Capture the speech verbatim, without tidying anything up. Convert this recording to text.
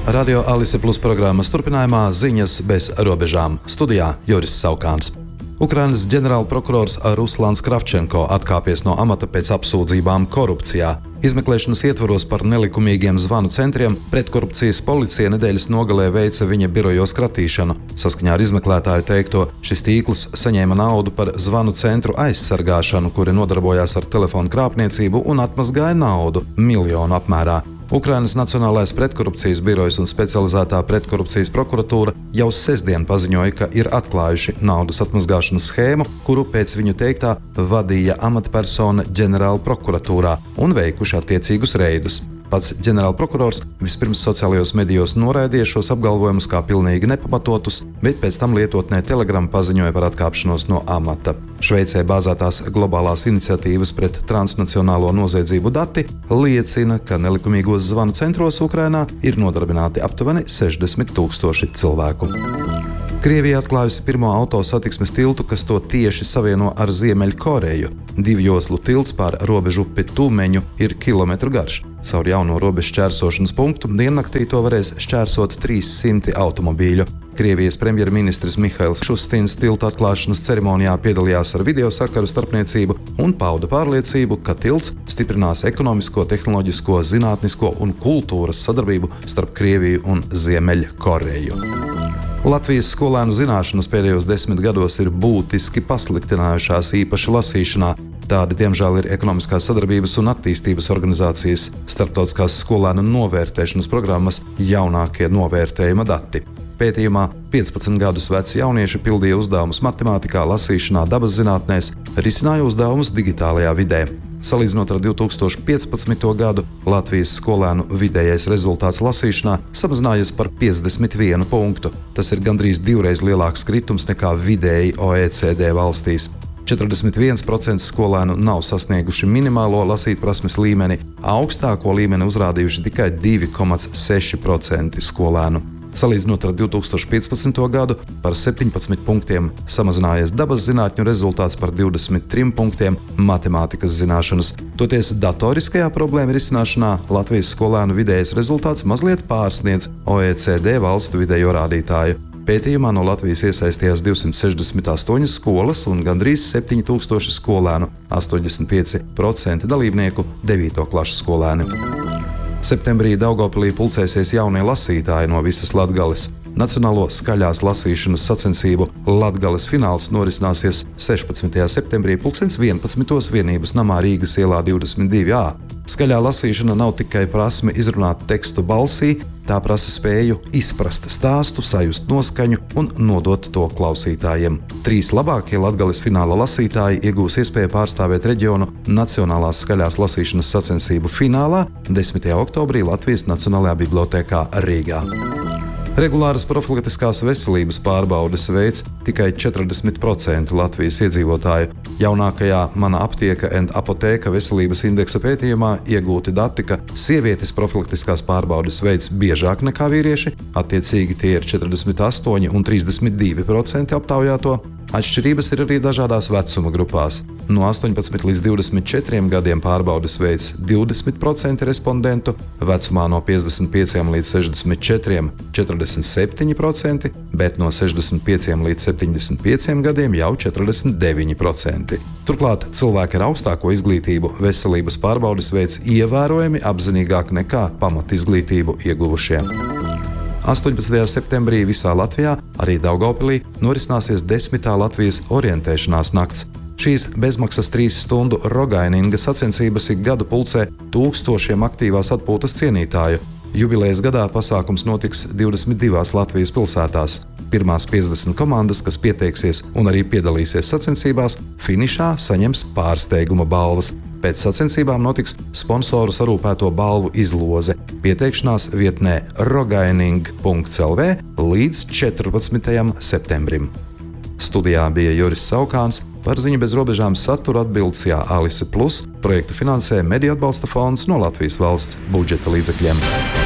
Radio Alise Plus programmas turpinājumā ziņas bez robežām. Studijā Juris Saukāns. Ukrainas ģenerālprokurors Ruslans Kravčenko atkāpies no amata pēc apsūdzībām korupcijā. Izmeklēšanas ietvaros par nelikumīgiem zvanu centriem pretkorupcijas policija nedēļas nogalē veica viņa birojos kratīšanu. Saskaņā ar izmeklētāju teikto, šis tīkls saņēma naudu par zvanu centru aizsargāšanu, kuri nodarbojās ar telefonu krāpniecību un atmazgāja naudu miljonu apmērā. Ukrainas Nacionālais pretkorupcijas birojs un specializētā pretkorupcijas prokuratūra jau sestdien paziņoja, ka ir atklājuši naudas atmazgāšanas schēmu, kuru pēc viņu teiktā vadīja amatpersona ģenerālprokuratūrā un veikuši attiecīgus reidus. Pats ģenerālprokurors vispirms sociālajos medijos noraidīja šos apgalvojumus kā pilnīgi nepamatotus, bet pēc tam lietotnē Telegram paziņoja par atkāpšanos no amata. Šveicē bāzētās globālās iniciatīvas pret transnacionālo noziedzību dati liecina, ka nelikumīgos zvanu centros Ukrainā ir nodarbināti aptuveni sešdesmit tūkstoši cilvēku. Krievija atklājusi pirmo autosatiksmes tiltu, kas to tieši savieno ar Ziemeļkoreju. Divjoslu tilts pār robežu upi Tumeņu ir kilometru garš. Caur jauno robežu šķērsošanas punktu diennaktī to varēs šķērsot trīs simti automobīļu. Krievijas premjerministrs Mihails Šustins tiltu atklāšanas ceremonijā piedalījās ar video sakaru starpniecību un pauda pārliecību, ka tilts stiprinās ekonomisko, tehnoloģisko, zinātnisko un kultūras sadarbību starp Krieviju un Ziemeļkoreju. Latvijas skolēnu zināšanas pēdējos desmit gados ir būtiski pasliktinājušās, īpaši lasīšanā. Tādi, diemžēl, ir ekonomiskās sadarbības un attīstības organizācijas starptautiskās skolēnu novērtēšanas programmas jaunākie novērtējuma dati. Pētījumā piecpadsmit gadus veci jaunieši pildīja uzdevumus matemātikā, lasīšanā, dabas zinātnēs, risināja uzdevumus digitālajā vidē. Salīdzinot ar divi tūkstoši piecpadsmito gadu, Latvijas skolēnu vidējais rezultāts lasīšanā samazinājies par piecdesmit vienu punktu. Tas ir gandrīz divreiz lielāks kritums nekā vidēji O E C D valstīs. četrdesmit viens procents skolēnu nav sasnieguši minimālo lasītprasmes līmeni, augstāko līmeni uzrādījuši tikai divi komats seši procenti skolēnu. Salīdzinot ar divi tūkstoši piecpadsmito gadu, par septiņpadsmit punktiem samazinājies dabas zinātņu rezultāts, par divdesmit trim punktiem matemātikas zināšanas. Toties datoriskajā problēma risināšanā Latvijas skolēnu vidējais rezultāts mazliet pārsniedz O E C D valstu vidējo rādītāju. Pētījumā no Latvijas iesaistījās divsimt sešdesmit astoņas skolas un gandrīz septiņi tūkstoši skolēnu, astoņdesmit pieci procenti dalībnieku devīto klašu skolēni. Septembrī Daugavpilī pulcēsies jaunie lasītāji no visas Latgales. Nacionālo skaļās lasīšanas sacensību Latgales fināls norisināsies sešpadsmitajā septembrī pulkstens vienpadsmitos Vienības namā Rīgas ielā divdesmit divi A. Skaļā lasīšana nav tikai prasme izrunāt tekstu balsī, tā prasa spēju izprast stāstu, sajust noskaņu un nodot to klausītājiem. Trīs labākie Latgales fināla lasītāji iegūs iespēju pārstāvēt reģionu Nacionālās skaļās lasīšanas sacensību finālā desmitajā oktobrī Latvijas Nacionālajā bibliotēkā Rīgā. Regulāras profilaktiskās veselības pārbaudes veids tikai četrdesmit procenti Latvijas iedzīvotāju. Jaunākajā Mana aptieka and apotēka veselības indeksa pētījumā iegūti dati, ka sievietes profilaktiskās pārbaudes veids biežāk nekā vīrieši, attiecīgi tie ir četrdesmit astoņi un trīsdesmit divi procenti aptaujāto. Atšķirības ir arī dažādās vecuma grupās. No astoņpadsmit līdz divdesmit četriem gadiem pārbaudes veids divdesmit procenti respondentu, vecumā no piecdesmit pieciem līdz sešdesmit četriem – četrdesmit septiņi procenti, bet no sešdesmit pieciem līdz septiņdesmit pieciem gadiem jau četrdesmit deviņi procenti. Turklāt cilvēki ar augstāko izglītību veselības pārbaudes veids ievērojami apzinīgāk nekā pamatizglītību ieguvušie. astoņpadsmitajā septembrī visā Latvijā, arī Daugavpilī, norisināsies desmitā Latvijas orientēšanās nakts. Šīs bezmaksas trīs stundu rogaininga sacensības ik gadu pulcē tūkstošiem aktīvās atpūtas cienītāju. Jubilejas gadā pasākums notiks divdesmit divās Latvijas pilsētās. Pirmās piecdesmit komandas, kas pieteiksies un arī piedalīsies sacensībās, finišā saņems pārsteiguma balvas. Pēc sacensībām notiks sponsoru sarūpēto balvu izloze. Pieteikšanās vietnē rogaining punkts L V līdz četrpadsmitajam septembrim. Studijā bija Juris Saukāns, par ziņu bez robežām satura atbildes Alise Plus, projektu finansē Mediju atbalsta fonds no Latvijas valsts budžeta līdzekļiem.